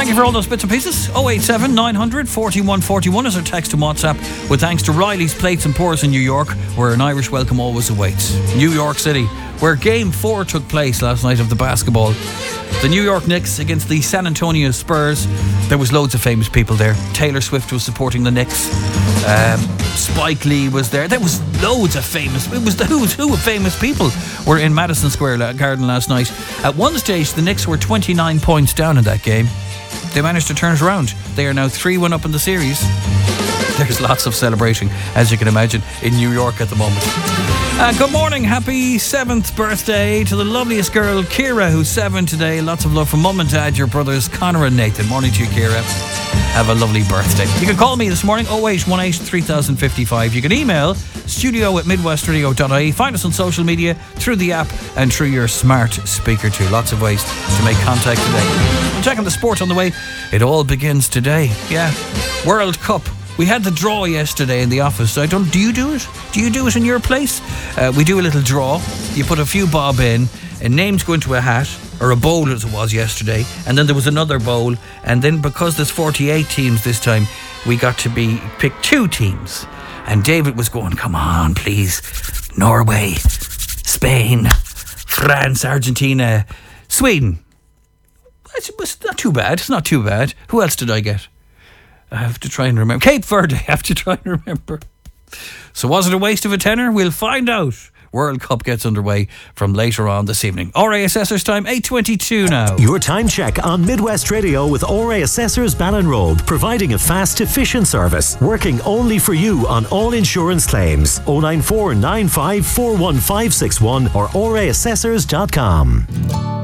Thank you for all those bits and pieces. 087 900 4141 is our text and WhatsApp, with thanks to Riley's Plates and Pours in New York, where an Irish welcome always awaits. New York City, where Game 4 took place last night of the basketball. The New York Knicks against the San Antonio Spurs. There was loads of famous people there. Taylor Swift was supporting the Knicks. Spike Lee was there. There was loads of famous... It was the who's who of famous people were in Madison Square Garden last night. At one stage, the Knicks were 29 points down in that game. They managed to turn it around. They are now 3-1 up in the series. There's lots of celebrating, as you can imagine, in New York at the moment. Good morning. Happy 7th birthday to the loveliest girl, Kira, who's 7 today. Lots of love from Mum and Dad, your brothers, Connor and Nathan. Morning to you, Kira. Have a lovely birthday. You can call me this morning, 0818 3055. You can email studio@midwestradio.ie. Find us on social media, through the app and through your smart speaker too. Lots of ways to make contact today. I'm checking the sport on the way. It all begins today. Yeah, World Cup. We had the draw yesterday in the office. Do you do it? Do you do it in your place? We do a little draw. You put a few bob in, and names go into a hat, or a bowl as it was yesterday, and then there was another bowl, and then because there's 48 teams this time, we got to pick 2 teams. And David was going, come on, please. Norway, Spain, France, Argentina, Sweden. It's not too bad. It's not too bad. Who else did I get? I have to try and remember. Cape Verde, I have to try and remember. So was it a waste of a tenner? We'll find out. World Cup gets underway from later on this evening. ORA Assessors time, 8:22 now. Your time check on Midwest Radio with ORA Assessors Ballinrobe, providing a fast, efficient service, working only for you on all insurance claims. 094 95 41561 or oraassessors.com.